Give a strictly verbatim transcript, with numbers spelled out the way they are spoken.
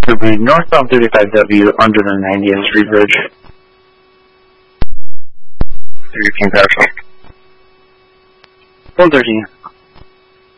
to be northbound thirty-five W under the ninetieth Street Bridge. thirteen Partial. one thirteen.